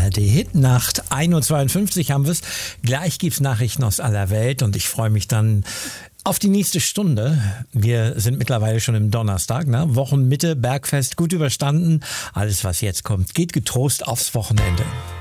ARD Hitnacht. 1:52 Uhr haben wir es. Gleich gibt's Nachrichten aus aller Welt und ich freue mich dann auf die nächste Stunde. Wir sind mittlerweile schon im Donnerstag, ne? Wochenmitte, Bergfest gut überstanden. Alles, was jetzt kommt, geht getrost aufs Wochenende.